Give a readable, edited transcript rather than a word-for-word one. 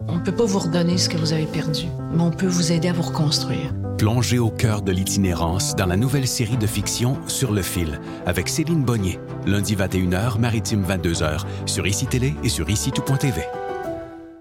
On ne peut pas vous redonner ce que vous avez perdu, mais on peut vous aider à vous reconstruire. Plongez au cœur de l'itinérance dans la nouvelle série de fiction Sur le fil avec Céline Bonnier. Lundi 21h, Maritime 22h, sur ICI Télé et sur ICITOUT.tv.